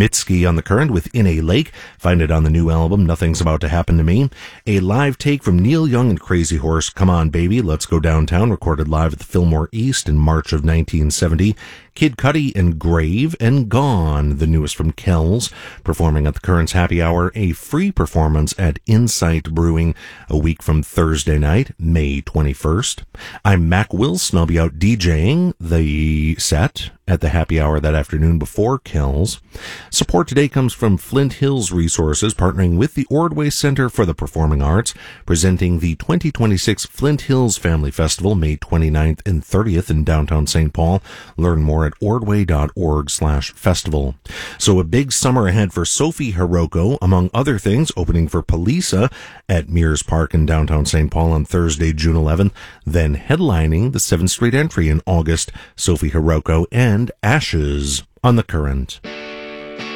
Mitski on the Current with In a Lake. Find it on the new album, Nothing's About to Happen to Me. A live take from Neil Young and Crazy Horse, Come On Baby, Let's Go Downtown, recorded live at the Fillmore East in March of 1970. Kid Cudi and Grave and Gone, the newest from Kells, performing at the Current's Happy Hour, a free performance at Insight Brewing a week from Thursday night, May 21st. I'm Mac Wilson. I'll be out DJing the set at the happy hour that afternoon before Kells. Support today comes from Flint Hills Resources, partnering with the Ordway Center for the Performing Arts, presenting the 2026 Flint Hills Family Festival, May 29th and 30th in downtown St. Paul. Learn more at ordway.org/festival. So a big summer ahead for Sophie Hiroko, among other things, opening for Polisa at Mears Park in downtown St. Paul on Thursday, June 11th, then headlining the 7th Street Entry in August, Sophie Hiroko and Ashes on the Current.